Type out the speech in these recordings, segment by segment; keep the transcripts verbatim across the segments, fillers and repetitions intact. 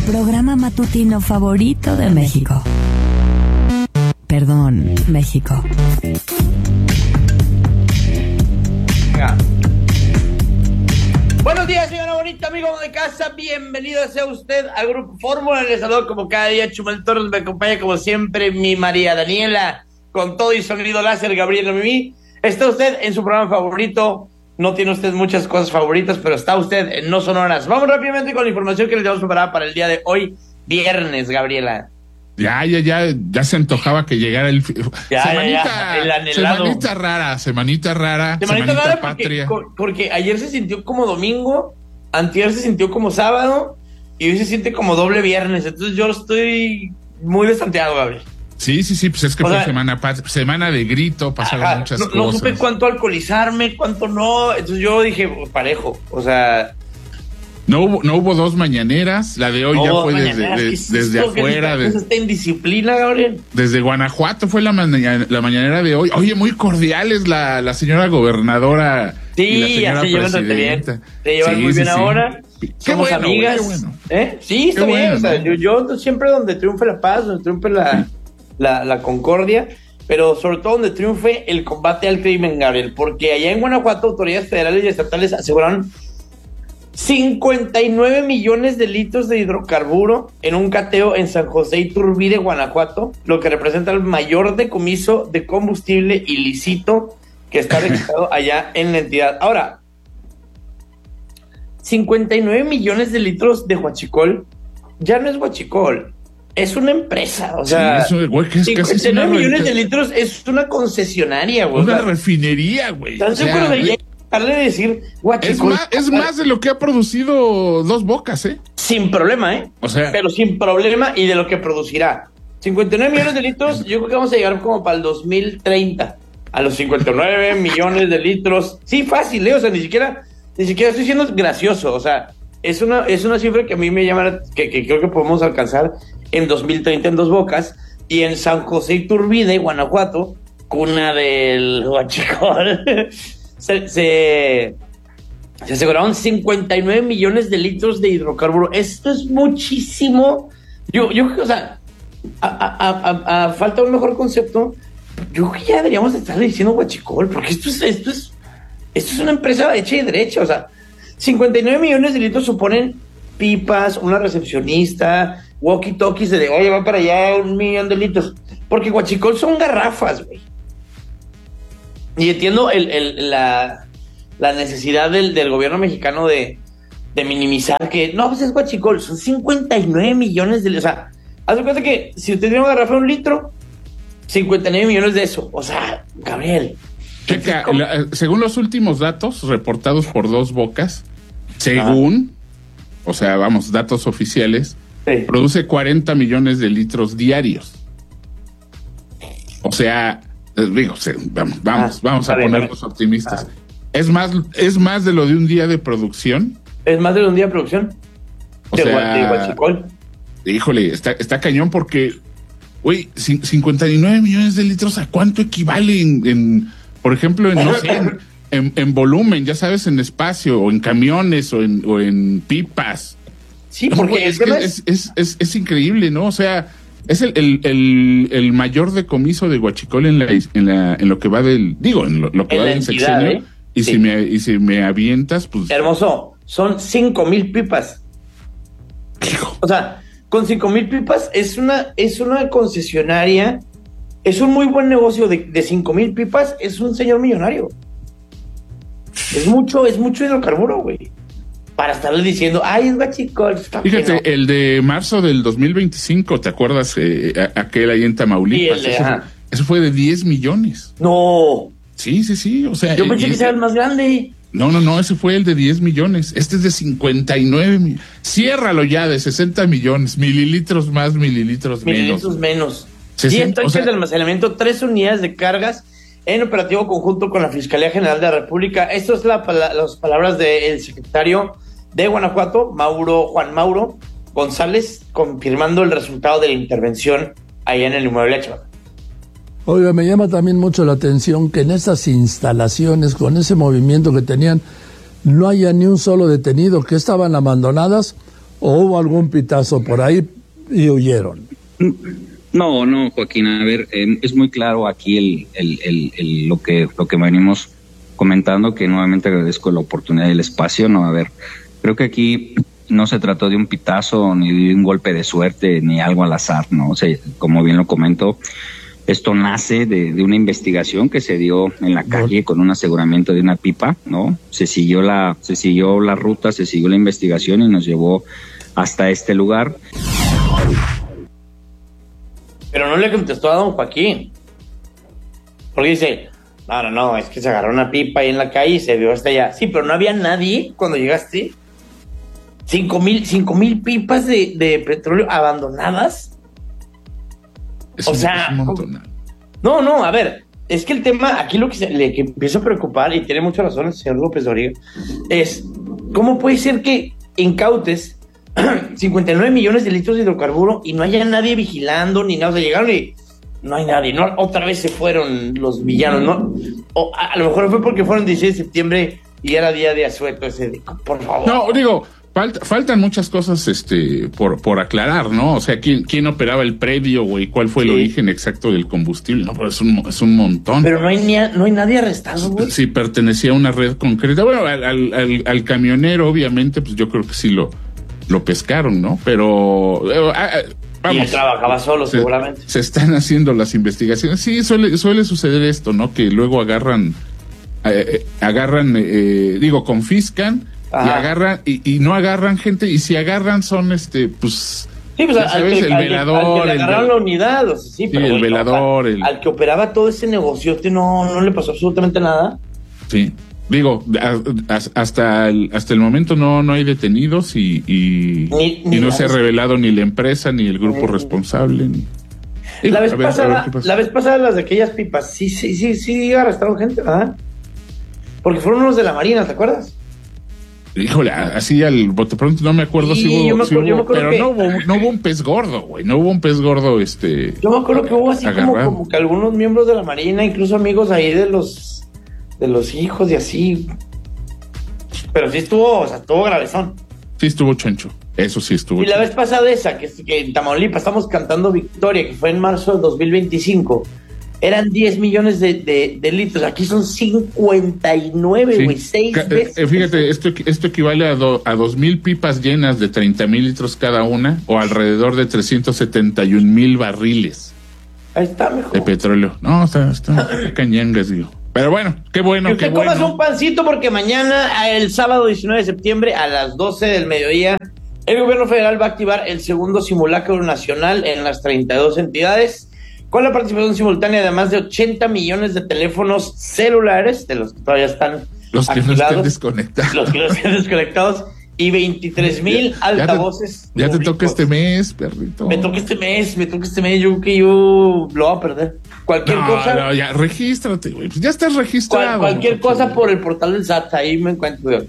programa matutino favorito de México. Perdón, México. Venga. Buenos días, señora bonita, amigo de casa. Bienvenido sea usted al Grupo Fórmula. Les saludo como cada día, Chumel Torres. Me acompaña como siempre mi María Daniela, con todo y sonido láser, Gabriela Mimi. Está usted en su programa favorito. No tiene usted muchas cosas favoritas, pero está usted en No Son Horas. Vamos rápidamente con la información que les tenemos preparada para el día de hoy, viernes, Gabriela. Ya, ya, ya, ya se antojaba que llegara el... Ya, semanita, ya, ya, el anhelado. Semanita rara, semanita rara, Semanita, semanita rara patria. Porque, porque ayer se sintió como domingo, antier se sintió como sábado, y hoy se siente como doble viernes. Entonces yo estoy muy desanteado, Gabriel. Sí, sí, sí, pues es que O fue sea, semana pat- semana de grito, pasaron Ajá, muchas no, cosas. no supe cuánto alcoholizarme, cuánto no. Entonces yo dije, parejo, o sea... No hubo, no hubo dos mañaneras, la de hoy no, ya fue mañana, desde, de- ¿qué es desde esto? ¿Qué afuera. es de- esta indisciplina, Gabriel? Desde Guanajuato fue la, maña- la mañanera de hoy. Oye, muy cordiales la, la señora gobernadora y la Sí, señora ya se llevan bastante bien. presidenta. Se llevan Sí, muy sí, bien sí. ahora. Qué Somos bueno, amigas. qué bueno. ¿Eh? Sí, está Qué bien. bueno, O sea, ¿no? yo, yo siempre donde triunfe la paz, donde triunfe la, la, la concordia, pero sobre todo donde triunfe el combate al crimen, Gabriel. Porque allá en Guanajuato, autoridades federales y estatales aseguraron cincuenta y nueve millones de litros de hidrocarburo en un cateo en San José Iturbide, Guanajuato, lo que representa el mayor decomiso de combustible ilícito que está registrado allá en la entidad. Ahora, cincuenta y nueve millones de litros de huachicol ya no es huachicol, es una empresa. O sea, Sí, eso, güey, que es casi cincuenta y nueve una- millones de litros es una concesionaria, güey. Una O sea, refinería, güey. ¿están O sea, seguros de ya dejarle de decir es huachicol? más, es más de lo que ha producido Dos Bocas, ¿eh? Sin problema, ¿eh? O sea, Pero sin problema y de lo que producirá. cincuenta y nueve millones de litros, yo creo que vamos a llegar como para el dos mil treinta a los cincuenta y nueve millones de litros. Sí, fácil, ¿eh? O sea, ni siquiera, ni siquiera estoy siendo gracioso. O sea, es una, es una cifra que a mí me llama, que, que creo que podemos alcanzar en dos mil treinta en Dos Bocas y en San José Iturbide, Guanajuato, cuna del huachicol. se, se, se aseguraron cincuenta y nueve millones de litros de hidrocarburo. Esto es muchísimo. Yo, yo, o sea, a, a, a, a falta de un mejor concepto, yo creo que ya deberíamos estar diciendo huachicol, porque esto es, esto es, esto es una empresa hecha y derecha. O sea, cincuenta y nueve millones de litros suponen pipas, una recepcionista, walkie-talkies de, oye, va para allá un millón de litros. Porque huachicol son garrafas, güey. Y entiendo el, el, la, la necesidad del, del gobierno mexicano de, de minimizar que, no, pues es huachicol, son cincuenta y nueve millones de... O sea, haz de cuenta que si usted tiene una garrafa de un litro, cincuenta y nueve millones de eso. O sea, Gabriel. checa, la- según los últimos datos reportados por Dos Bocas, según, o sea, vamos, datos oficiales, Sí. produce cuarenta millones de litros diarios. O sea, les digo, se- vamos, vamos, Ah, vamos a está bien, ponernos está bien. optimistas. Es más, es más de lo de un día de producción. Es más de un día de producción. O de, sea, gua- de huachicol. Híjole, está, está cañón porque, güey, cin- cincuenta y nueve millones de litros, ¿a cuánto equivale en, en, por ejemplo, en, no sé, en, en, en volumen, ya sabes, en espacio, o en camiones, o en, o en pipas? Sí, No, porque güey, el es, que tema es, es, es, es increíble, ¿no? O sea, es el, el, el, el mayor decomiso de huachicol en la, en la, en lo que va del, digo, en lo, lo que En va la del entidad, sexenio. ¿eh? Y, Sí. si me, y si me avientas, pues... Hermoso, son cinco mil pipas. hijo. O sea, con cinco mil pipas es una, es una concesionaria, es un muy buen negocio de, de cinco mil pipas, es un señor millonario. Es mucho, es mucho hidrocarburo, güey. Para estarle diciendo, ay, es guachicol. está Fíjate, bueno. el de marzo del dos mil veinticinco, ¿te acuerdas? Eh, a- aquel ahí en Tamaulipas. Sí, el de- eso, ajá. eso fue de diez millones. No, Sí, sí, sí. O sea, yo pensé y- que sea el más grande. no, no, no, ese fue el de diez millones. Este es de cincuenta y nueve millones. Ciérralo ya de sesenta millones. Mililitros más, mililitros, Mililitros menos. menos. Sesenta, diez tanques o sea- de almacenamiento, tres unidades de cargas en operativo conjunto con la Fiscalía General de la República. Esto es la, pala- las palabras del secretario de Guanajuato, Mauro, Juan Mauro González, confirmando el resultado de la intervención allá en el inmueble Achua. Oiga, me llama también mucho la atención que en esas instalaciones, con ese movimiento que tenían, no haya ni un solo detenido, que estaban abandonadas, ¿O hubo algún pitazo por ahí y huyeron? No, no, Joaquín, a ver, eh, es muy claro aquí el, el, el, el, lo que lo que venimos comentando, que nuevamente agradezco la oportunidad y el espacio. No, a ver, creo que aquí no se trató de un pitazo, ni de un golpe de suerte, ni algo al azar, ¿no? O sea, como bien lo comento, esto nace de, de una investigación que se dio en la calle con un aseguramiento de una pipa, ¿no? Se siguió la, se siguió la ruta, se siguió la investigación y nos llevó hasta este lugar. Pero no le contestó a don Joaquín. Porque dice, no, no, no, es que se agarró una pipa ahí en la calle y se vio hasta allá. Sí, pero no había nadie cuando llegaste. Cinco mil, cinco mil pipas de, de petróleo abandonadas. Es o un, sea, es un montón. no, no, a ver, es que el tema, aquí lo que, se, le que empieza a preocupar, y tiene mucha razón el señor López Dóriga, es, ¿cómo puede ser que incautes cincuenta y nueve millones de litros de hidrocarburo y no haya nadie vigilando ni nada? O sea, llegaron y no hay nadie, ¿no? Otra vez se fueron los villanos, ¿no? O a, a lo mejor fue porque fueron dieciséis de septiembre y era día de asueto ese día, por favor. No, digo, falta, faltan muchas cosas este por, por aclarar, ¿no? O sea, ¿quién, quién operaba el predio, güey? ¿Cuál fue el sí. origen exacto del combustible? No, pero es un, es un montón. Pero no hay, ni a, no hay nadie arrestado, güey. Si pertenecía a una red concreta. Bueno, al, al, al, al camionero, obviamente, pues yo creo que sí lo... lo pescaron, ¿no? Pero eh, eh, vamos, y él trabajaba solo, se, seguramente. Se están haciendo las investigaciones. Sí, suele, suele suceder esto, ¿no? Que luego agarran, eh, agarran, eh, digo, confiscan Ajá. y agarran y, y no agarran gente, y si agarran son, este, pues. Sí, pues al, ¿sabes? que, el al, velador, al que le agarraron el, la unidad, o sea, sí, sí, pero el bueno, velador, al, el... al que operaba todo ese negociote no, no le pasó absolutamente nada. Sí. Digo, hasta el, hasta el momento no, no hay detenidos y, y, ni, ni y no se ha revelado ni la empresa ni el grupo ni, responsable. Ni... La, vez ver, pasada, la vez pasada las de aquellas pipas, sí, sí, sí, sí arrestaron gente, ¿verdad? Porque fueron unos de la Marina, ¿te acuerdas? Híjole, así al bote pronto no me acuerdo sí, si hubo, me acuerdo, si hubo me pero que... no, hubo, no hubo un pez gordo, güey, no hubo un pez gordo, este... Yo me acuerdo que hubo así como, como que algunos miembros de la Marina, incluso amigos ahí de los... de los hijos y así, pero sí estuvo, o sea, estuvo gravezón. Sí estuvo chancho, eso sí estuvo Y chancho. la vez pasada esa, que, que en Tamaulipas estamos cantando victoria, que fue en marzo de dos mil veinticinco, eran diez millones de, de, de litros, aquí son cincuenta y nueve, güey, sí. seis Ca- veces. Eh, fíjate, esto, esto equivale a, do, a dos mil pipas llenas de treinta mil litros cada una, o alrededor de trescientos setenta y un mil barriles. Ahí está, mejor. De petróleo. No, está, está cañangas, digo. Pero bueno, qué bueno, que usted qué bueno. comas un pancito porque mañana, el sábado diecinueve de septiembre, a las doce del mediodía, el gobierno federal va a activar el segundo simulacro nacional en las treinta y dos entidades, con la participación simultánea de más de ochenta millones de teléfonos celulares, de los que todavía están los que no estén desconectados. Los que no estén desconectados, y veintitrés mil altavoces. Ya te, ya te toca este mes, perrito. Me toca este mes, me toca este mes, yo creo que yo lo voy a perder. Cualquier no, cosa. No, ya, regístrate, güey. Pues ya estás registrado. Cual, cualquier cosa por el portal del S A T, ahí me encuentro.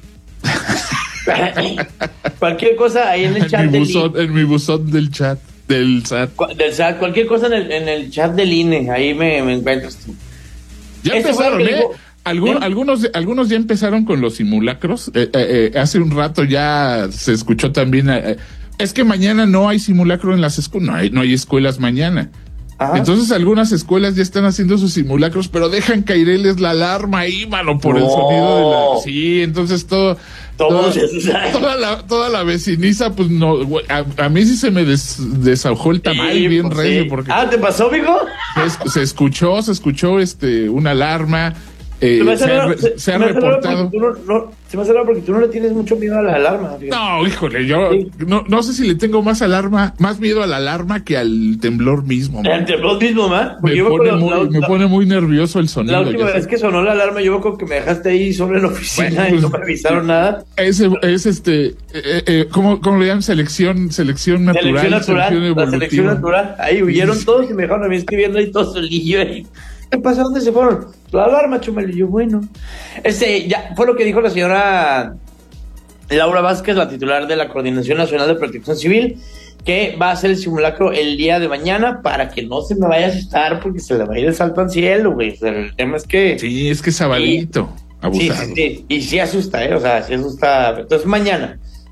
Cualquier cosa ahí en el chat en mi del buzón, I N E. En mi buzón del chat, del S A T. Del S A T, cualquier cosa en el, en el chat del I N E, ahí me, me encuentras tú. Ya este empezaron, ¿eh? Digo, Algun, ¿Eh? Algunos, algunos ya empezaron con los simulacros. Eh, eh, eh, hace un rato ya se escuchó también. Eh, es que mañana no hay simulacro en las escuelas. No hay, no hay escuelas mañana. Ajá. Entonces algunas escuelas ya están haciendo sus simulacros, pero dejan caerles la alarma ahí, mano, por no. el sonido de la... Sí, entonces todo... Toda, toda, la, toda la veciniza, pues no... A, a mí sí se me des, desahogó el tamal sí, bien pues recio. Sí. Porque ah, ¿te pasó, mijo? Se, se escuchó, se escuchó este una alarma... Eh, se, se, ha, se, se ha reportado. No, no, se me hace raro porque tú no le tienes mucho miedo a la alarma. Fíjate. No, híjole, yo sí. no, no sé si le tengo más alarma, más miedo a la alarma que al temblor mismo. Al temblor mismo, ¿ma? Me, pone muy, la, me pone muy nervioso el sonido. La última vez que sonó la alarma, yo creo que me dejaste ahí sobre la oficina bueno, pues, y no me avisaron nada. Ese, es este, eh, eh, ¿cómo, ¿cómo le llaman? Selección, selección natural. Selección natural, selección la selección natural. Ahí huyeron sí. todos y me dejaron a mí escribiendo ahí todo solillo ahí. ¿Qué pasa? ¿Dónde se fueron? La alarma, Chumel. Y yo, bueno. Este, ya fue lo que dijo la señora Laura Vázquez, la titular de la Coordinación Nacional de Protección Civil, que va a hacer el simulacro el día de mañana para que no se me vaya a asustar porque se le va a ir el salto al cielo, güey. O sea, el tema es que... Sí, es que es sabadito, abusado. Sí, sí, sí, y sí asusta, ¿eh? O sea, sí asusta. Entonces, mañana,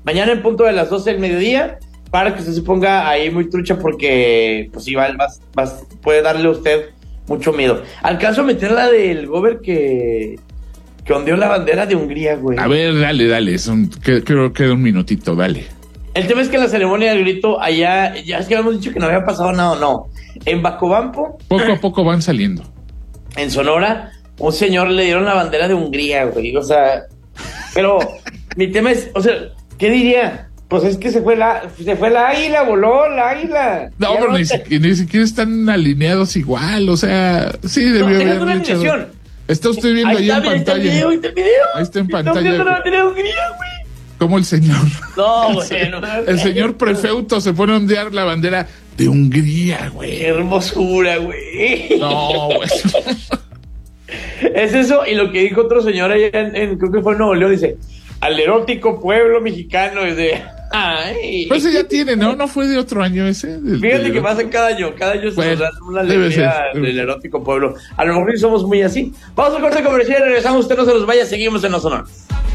mañana en punto de las doce del mediodía, para que usted se ponga ahí muy trucha, porque pues sí, va, va, va, puede darle a usted mucho miedo. Alcanzo a meter la del gober que, que ondeó la bandera de Hungría, güey. A ver, dale, dale, es un, que, creo que queda un minutito, dale. El tema es que en la ceremonia del grito allá, ya es que habíamos dicho que no había pasado nada, no. En Bacobampo, poco a poco van saliendo. En Sonora, un señor le dieron la bandera de Hungría, güey, o sea, pero mi tema es, o sea, ¿qué diría? Pues es que se fue la, se fue la águila, voló la águila. No, pero no ni, te... ni siquiera están alineados igual, o sea, sí debió no, haber dicho. Está usted viendo ahí, ahí en pantalla. Ahí está el video, ahí está el video. Ahí está en pantalla. Está viendo la bandera de Hungría, güey. Como el señor. No, güey. El, no, el señor prefeuto se pone a ondear la bandera de Hungría, güey. Qué hermosura, güey. No, güey. Es eso, y lo que dijo otro señor allá en, en creo que fue en Nuevo León, dice, al erótico pueblo mexicano, es de... Ay. Pues ese ya tiene, ¿no? ¿No fue de otro año ese? Del, Fíjate del que pasa cada año, cada año se bueno, nos da una alegría del erótico pueblo. A lo mejor somos muy así. Vamos al corte comercial y regresamos, usted no se los vaya, seguimos en la zona.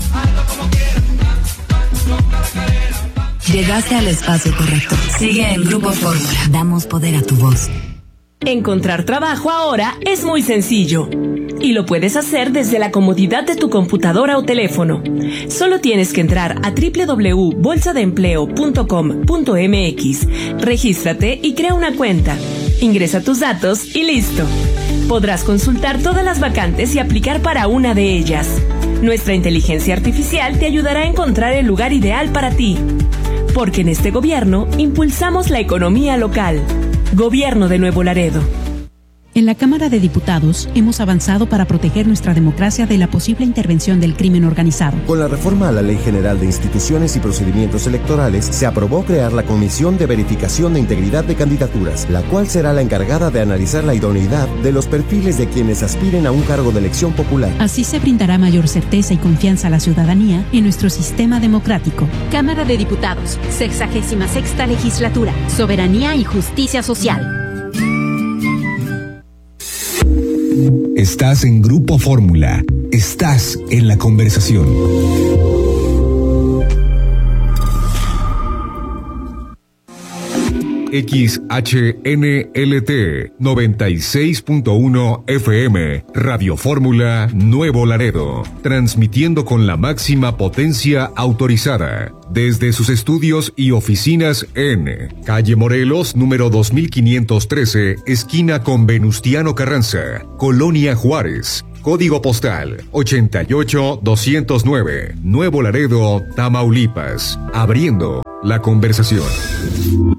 Llegaste al espacio correcto. Sigue en Grupo Fórmula. Damos poder a tu voz. Encontrar trabajo ahora es muy sencillo y lo puedes hacer desde la comodidad de tu computadora o teléfono. Solo tienes que entrar a doble u doble u doble u punto bolsa de empleo punto com punto m x, regístrate y crea una cuenta. Ingresa tus datos y listo. Podrás consultar todas las vacantes y aplicar para una de ellas. Nuestra inteligencia artificial te ayudará a encontrar el lugar ideal para ti. Porque en este gobierno impulsamos la economía local. Gobierno de Nuevo Laredo. En la Cámara de Diputados hemos avanzado para proteger nuestra democracia de la posible intervención del crimen organizado. Con la reforma a la Ley General de Instituciones y Procedimientos Electorales, se aprobó crear la Comisión de Verificación de Integridad de Candidaturas, la cual será la encargada de analizar la idoneidad de los perfiles de quienes aspiren a un cargo de elección popular. Así se brindará mayor certeza y confianza a la ciudadanía en nuestro sistema democrático. Cámara de Diputados, sexagésima sexta legislatura, Soberanía y Justicia Social. Estás en Grupo Fórmula. Estás en la conversación. X H N L T noventa y seis punto uno F M, Radio Fórmula Nuevo Laredo, transmitiendo con la máxima potencia autorizada desde sus estudios y oficinas en Calle Morelos, número dos mil quinientos trece, esquina con Venustiano Carranza, Colonia Juárez. Código postal ochenta y ocho doscientos nueve, Nuevo Laredo, Tamaulipas. Abriendo la conversación.